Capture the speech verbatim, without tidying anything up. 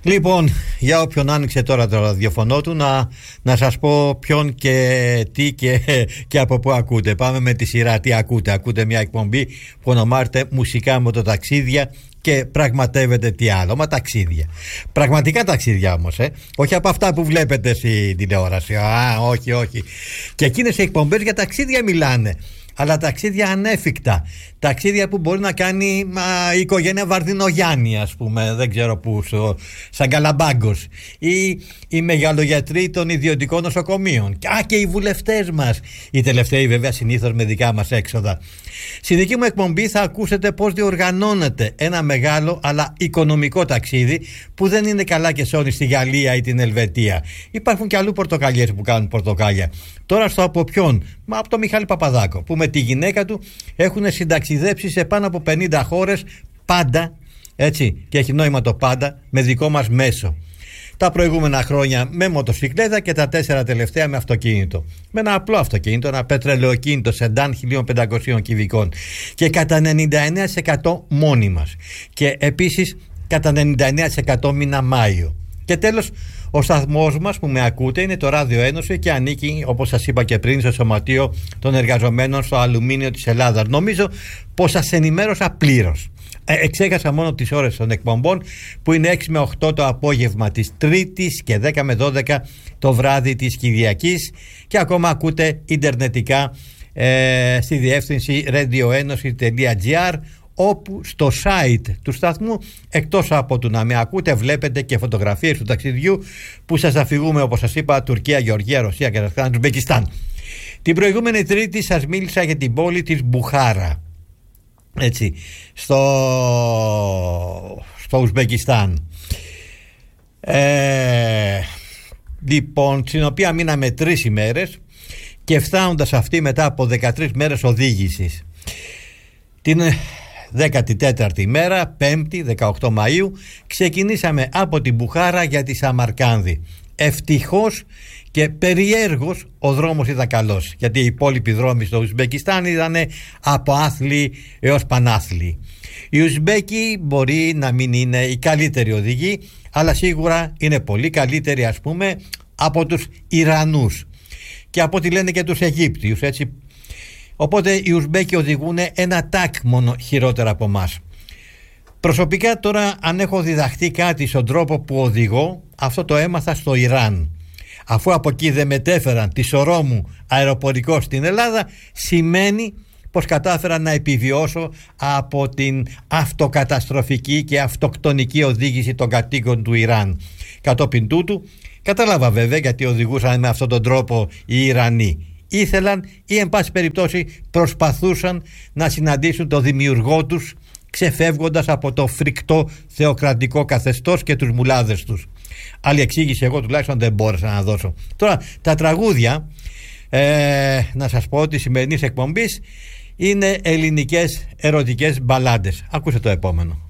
Λοιπόν, για όποιον άνοιξε τώρα το ραδιοφωνό του, να, να σας πω ποιον και τι και, και από πού ακούτε. Πάμε με τη σειρά τι ακούτε. Ακούτε μια εκπομπή που ονομάζεται Μουσικά Μοτοταξίδια και πραγματεύεται τι άλλο. Μα ταξίδια. Πραγματικά ταξίδια όμως, ε. Όχι από αυτά που βλέπετε στην τηλεόραση. Α, όχι, όχι. Και εκείνες οι εκπομπές για ταξίδια μιλάνε. Αλλά ταξίδια ανέφικτα. Ταξίδια που μπορεί να κάνει μα, η οικογένεια Βαρδινογιάννη, ας πούμε, δεν ξέρω πού, στο, σαν Καλαμπάγκος. Ή οι μεγαλογιατροί των ιδιωτικών νοσοκομείων. Α, και οι βουλευτές μας. Οι τελευταίοι βέβαια συνήθως με δικά μας έξοδα. Στη δική μου εκπομπή θα ακούσετε πώς διοργανώνεται ένα μεγάλο αλλά οικονομικό ταξίδι που δεν είναι καλά και σώνει στη Γαλλία ή την Ελβετία. Υπάρχουν και αλλού πορτοκαλιές που κάνουν πορτοκάλια. Τώρα στο από ποιον? Μα από τον Μιχάλη Παπαδάκο, που με τη γυναίκα του έχουν συνταξιδέψει σε πάνω από πενήντα χώρες, πάντα, έτσι, και έχει νόημα το πάντα, με δικό μας μέσο. Τα προηγούμενα χρόνια με μοτοσυκλέτα και τα τέσσερα τελευταία με αυτοκίνητο. Με ένα απλό αυτοκίνητο, ένα πετρελαιοκίνητο σεντάν χίλια πεντακόσια κυβικών. Και κατά ενενήντα εννέα τοις εκατό μόνοι μας. Και επίσης κατά ενενήντα εννέα τοις εκατό μήνα Μάιο. Και τέλος, ο σταθμός μας που με ακούτε είναι το Ράδιο Ένωση και ανήκει, όπως σας είπα και πριν, στο Σωματείο των Εργαζομένων στο Αλουμίνιο της Ελλάδας. Νομίζω πως σας ενημέρωσα πλήρως. Ε, εξέχασα μόνο τις ώρες των εκπομπών που είναι έξι με οκτώ το απόγευμα της Τρίτης και δέκα με δώδεκα το βράδυ της Κυριακής, και ακόμα ακούτε ιντερνετικά ε, στη διεύθυνση radioenosi τελεία gr, όπου στο site του σταθμού, εκτός από το να με ακούτε, βλέπετε και φωτογραφίες του ταξιδιού που σας αφηγούμε, όπως σας είπα, Τουρκία, Γεωργία, Ρωσία, Καζακστάν, Ουσμπεκιστάν. Την προηγούμενη Τρίτη σας μίλησα για την πόλη της Μπουχάρα, έτσι, στο, στο Ουσμπεκιστάν. Ε, λοιπόν, στην οποία μείναμε τρεις ημέρες και φτάνοντας αυτή μετά από δεκατρείς μέρες οδήγησης. Την δέκατη τέταρτη ημέρα, Πέμπτη, δεκαοκτώ Μαΐου, ξεκινήσαμε από την Μπουχάρα για τη Σαμαρκάνδη. Ευτυχώς και περιέργως ο δρόμος ήταν καλός, γιατί οι υπόλοιποι δρόμοι στο Ουσμπεκιστάν ήταν από άθλοι έως πανάθλοι. Οι Ουσμπέκοι μπορεί να μην είναι οι καλύτεροι οδηγοί, αλλά σίγουρα είναι πολύ καλύτεροι, ας πούμε, από τους Ιρανούς και από ό,τι λένε και τους Αιγύπτιους, έτσι. Οπότε οι Ουσμπέκοι οδηγούν ένα τάκ μόνο χειρότερα από εμάς. Προσωπικά τώρα, αν έχω διδαχθεί κάτι στον τρόπο που οδηγώ, αυτό το έμαθα στο Ιράν. Αφού από εκεί δεν μετέφεραν τη σωρό μου αεροπορικό στην Ελλάδα, σημαίνει πως κατάφερα να επιβιώσω από την αυτοκαταστροφική και αυτοκτονική οδήγηση των κατοίκων του Ιράν. Κατόπιν τούτου, κατάλαβα βέβαια γιατί οδηγούσαν με αυτόν τον τρόπο οι Ιρανοί. Ήθελαν ή εν πάση περιπτώσει προσπαθούσαν να συναντήσουν το δημιουργό τους, ξεφεύγοντας από το φρικτό θεοκρατικό καθεστώς και τους μουλάδες τους. Άλλη εξήγηση εγώ τουλάχιστον δεν μπόρεσα να δώσω. Τώρα τα τραγούδια, ε, να σας πω ότι η σημερινής εκπομπής είναι ελληνικές ερωτικές μπαλάντες. Ακούστε το επόμενο.